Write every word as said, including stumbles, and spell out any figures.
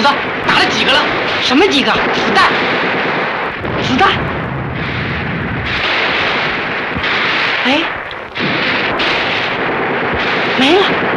子打了几个了？ 什么几个？ 子弹， 子弹。哎，没了。